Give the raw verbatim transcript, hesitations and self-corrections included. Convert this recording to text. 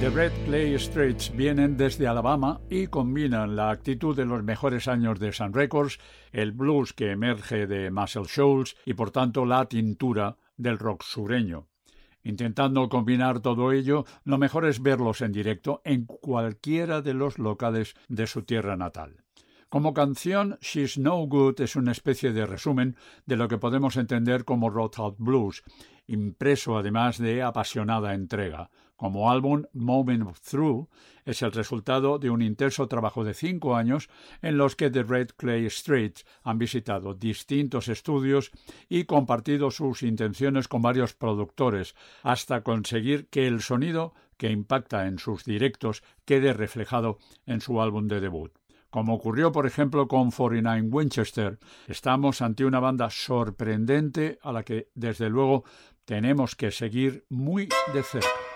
The Red Clay Straits vienen desde Alabama y combinan la actitud de los mejores años de Sun Records, el blues que emerge de Muscle Shoals y por tanto la tintura del rock sureño. Intentando combinar todo ello, lo mejor es verlos en directo en cualquiera de los locales de su tierra natal. Como canción, She's No Good es una especie de resumen de lo que podemos entender como Roadhouse Blues, impreso además de apasionada entrega. Como álbum, Moving Through es el resultado de un intenso trabajo de cinco años en los que The Red Clay Straits han visitado distintos estudios y compartido sus intenciones con varios productores, hasta conseguir que el sonido que impacta en sus directos quede reflejado en su álbum de debut. Como ocurrió, por ejemplo, con cuarenta y nueve Winchester, estamos ante una banda sorprendente a la que, desde luego, tenemos que seguir muy de cerca.